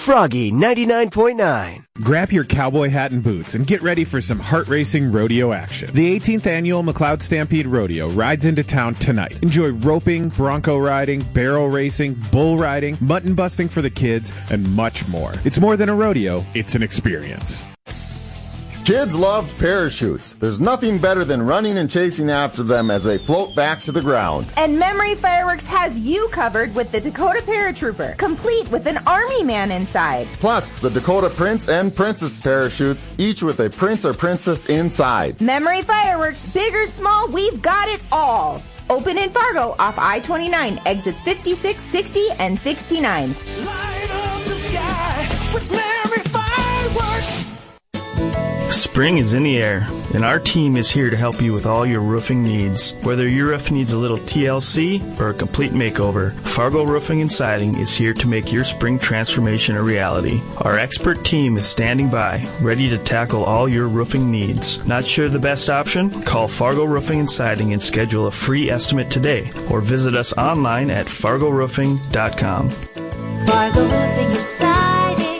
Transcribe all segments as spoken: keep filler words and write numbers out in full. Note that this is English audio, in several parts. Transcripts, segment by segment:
Froggy ninety-nine point nine. Grab your cowboy hat and boots and get ready for some heart racing rodeo action. The eighteenth annual McLeod Stampede Rodeo rides into town tonight. Enjoy roping, bronco riding, barrel racing, bull riding, mutton busting for the kids, and much more. It's more than a rodeo, it's an experience. Kids love parachutes. There's nothing better than running and chasing after them as they float back to the ground. And Memory Fireworks has you covered with the Dakota Paratrooper, complete with an army man inside. Plus, the Dakota Prince and Princess parachutes, each with a prince or princess inside. Memory Fireworks, big or small, we've got it all. Open in Fargo off I twenty-nine, exits fifty-six, sixty, and sixty-nine. Light up the sky with Memory Fireworks. Spring is in the air, and our team is here to help you with all your roofing needs. Whether your roof needs a little T L C or a complete makeover, Fargo Roofing and Siding is here to make your spring transformation a reality. Our expert team is standing by, ready to tackle all your roofing needs. Not sure the best option? Call Fargo Roofing and Siding and schedule a free estimate today, or visit us online at fargo roofing dot com. Fargo Roofing and Siding.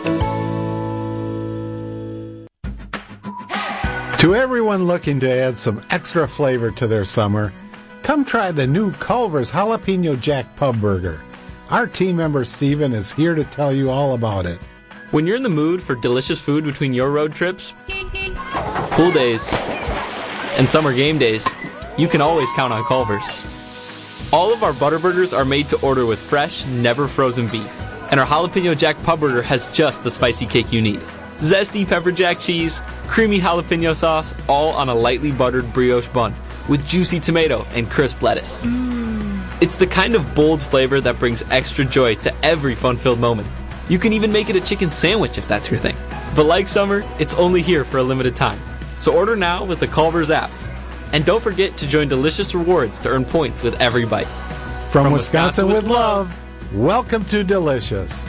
To everyone looking to add some extra flavor to their summer, come try the new Culver's Jalapeno Jack Pub Burger. Our team member Steven is here to tell you all about it. When you're in the mood for delicious food between your road trips, pool days, and summer game days, you can always count on Culver's. All of our butter burgers are made to order with fresh, never frozen beef. And our Jalapeno Jack Pub Burger has just the spicy kick you need. Zesty pepper jack cheese, creamy jalapeno sauce, all on a lightly buttered brioche bun with juicy tomato and crisp lettuce. Mm. It's the kind of bold flavor that brings extra joy to every fun-filled moment. You can even make it a chicken sandwich if that's your thing. But like summer, it's only here for a limited time. So order now with the Culver's app. And don't forget to join Delicious Rewards to earn points with every bite. From, From Wisconsin, Wisconsin with love, welcome to Delicious.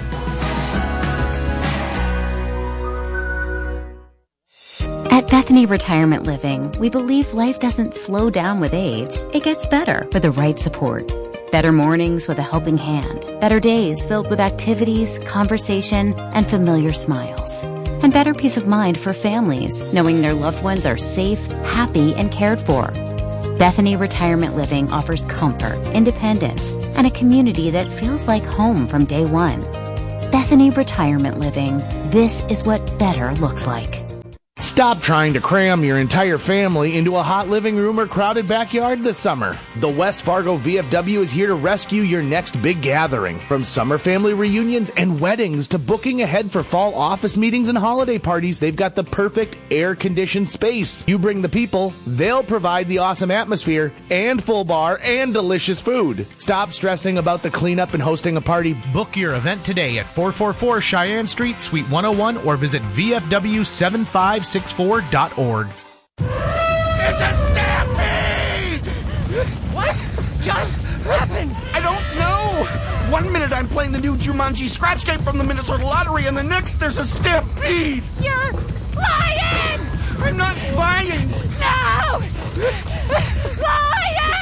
At Bethany Retirement Living, we believe life doesn't slow down with age. It gets better with the right support. Better mornings with a helping hand. Better days filled with activities, conversation, and familiar smiles. And better peace of mind for families, knowing their loved ones are safe, happy, and cared for. Bethany Retirement Living offers comfort, independence, and a community that feels like home from day one. Bethany Retirement Living. This is what better looks like. Stop trying to cram your entire family into a hot living room or crowded backyard this summer. The West Fargo V F W is here to rescue your next big gathering. From summer family reunions and weddings to booking ahead for fall office meetings and holiday parties, they've got the perfect air-conditioned space. You bring the people, they'll provide the awesome atmosphere and full bar and delicious food. Stop stressing about the cleanup and hosting a party. Book your event today at four forty-four Cheyenne Street, Suite one oh one, or visit V F W seven five six four dot org. It's a stampede! What just happened? I don't know! One minute I'm playing the new Jumanji Scratchgame from the Minnesota Lottery, and the next there's a stampede! You're lying! I'm not lying! No! Lying!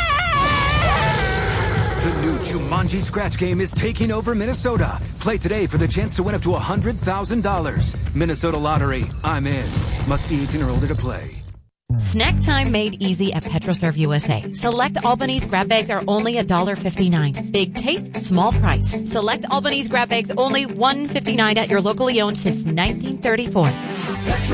The new Jumanji Scratch Game is taking over Minnesota. Play today for the chance to win up to one hundred thousand dollars. Minnesota Lottery. I'm in. Must be eighteen or older to play. Snack time made easy at PetroServe U S A. Select Albany's grab bags are only one dollar fifty-nine. Big taste, small price. Select Albany's grab bags only one dollar fifty-nine at your locally owned since nineteen thirty-four.